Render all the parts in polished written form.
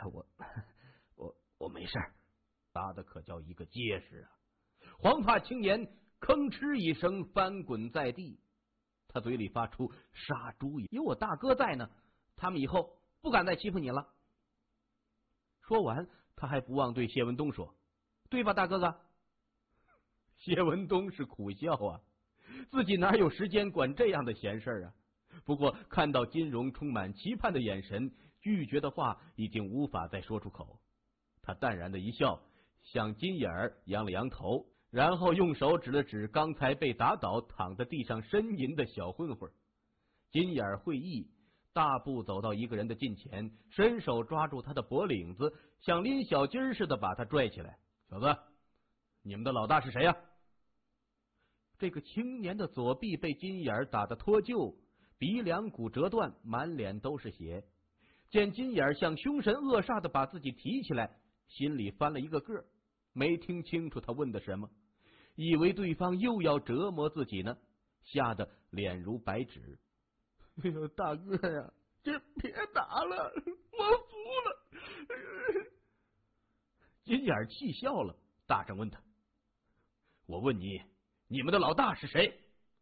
我没事儿，答的可叫一个结实啊！黄发青年吭哧一声翻滚在地，他嘴里发出杀猪一，有我大哥在呢，他们以后不敢再欺负你了。说完，他还不忘对谢文东说：“对吧，大哥哥？”谢文东是苦笑啊，自己哪有时间管这样的闲事啊？不过看到金荣充满期盼的眼神，拒绝的话已经无法再说出口。他淡然的一笑，向金眼儿扬了扬头，然后用手指了指刚才被打倒躺在地上呻吟的小混混。金眼儿会意，大步走到一个人的近前，伸手抓住他的脖领子，像拎小鸡似的把他拽起来：“小子，你们的老大是谁呀？”这个青年的左臂被金眼打得脱臼，鼻梁骨折断，满脸都是血。见金眼像凶神恶煞的把自己提起来，心里翻了一个个，没听清楚他问的什么，以为对方又要折磨自己呢，吓得脸如白纸。“哎呦，大哥呀，这别打了，我服了。”金眼气笑了，大声问他：“我问你，你们的老大是谁？”“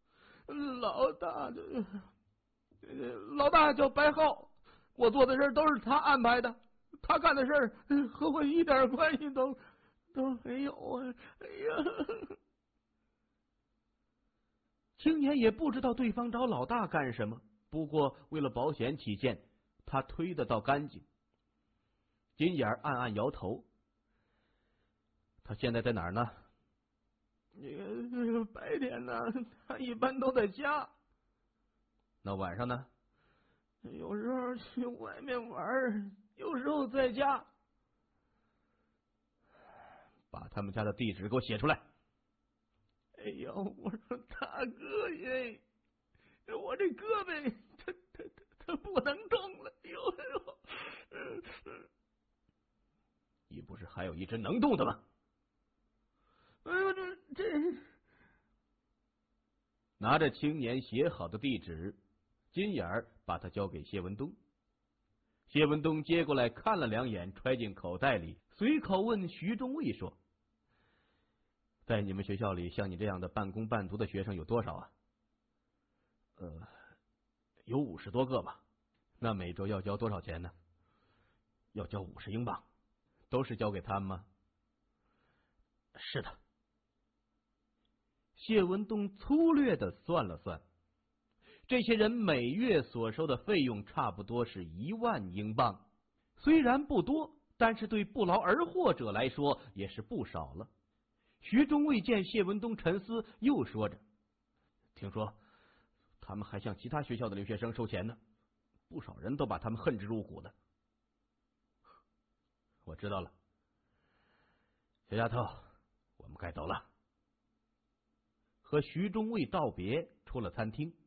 老大叫白浩，我做的事都是他安排的，他干的事和我一点关系都没有啊！”哎呀，青年也不知道对方找老大干什么，不过为了保险起见，他推得倒干净。金眼暗暗摇头：“他现在在哪儿呢？”“白天呢，他一般都在家。”“那晚上呢？”“有时候去外面玩，有时候在家。”“把他们家的地址给我写出来。”“哎呦，我说大哥耶，我这胳膊他不能动了。哎呦，你不是还有一只能动的吗？”“哎呦，这……”拿着青年写好的地址，金眼把他交给谢文东。谢文东接过来看了两眼，揣进口袋里，随口问徐中尉说：“在你们学校里，像你这样的半工半读的学生有多少啊？”“有50多个吧。”“那每周要交多少钱呢？”“要交50英镑。”“都是交给他们吗？”“是的。”谢文东粗略的算了算，这些人每月所收的费用差不多是1万英镑，虽然不多，但是对不劳而获者来说也是不少了。徐中尉见谢文东沉思，又说着：“听说他们还向其他学校的留学生收钱呢，不少人都把他们恨之入骨的。”“我知道了，小丫头，我们该走了。”和徐中尉道别，出了餐厅。